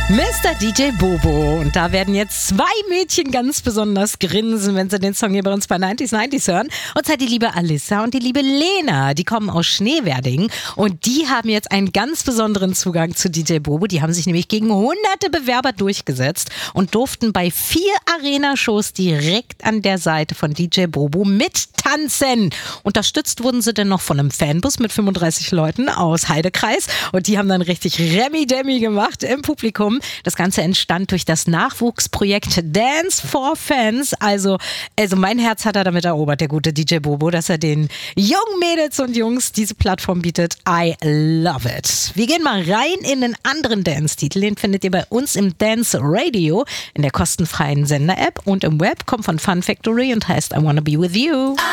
Mr. DJ Bobo. Und da werden jetzt zwei Mädchen ganz besonders grinsen, wenn sie den Song hier bei uns bei 90s hören. Und zwar die liebe Alissa und die liebe Lena. Die kommen aus Schneewerding und die haben jetzt einen ganz besonderen Zugang zu DJ Bobo. Die haben sich nämlich gegen hunderte Bewerber durchgesetzt und durften bei 4 Arena-Shows direkt an der Seite von DJ Bobo mittanzen. Unterstützt wurden sie dann noch von einem Fanbus mit 35 Leuten aus Heidekreis und die haben dann richtig Remi-Demi gemacht im Publikum. Das Ganze entstand durch das Nachwuchsprojekt Dance for Fans. Also mein Herz hat er damit erobert, der gute DJ Bobo, dass er den jungen Mädels und Jungs diese Plattform bietet. I love it. Wir gehen mal rein in einen anderen Dance-Titel. Den findet ihr bei uns im Dance Radio in der kostenfreien Sender-App und im Web. Kommt von Fun Factory und heißt I Wanna Be With You.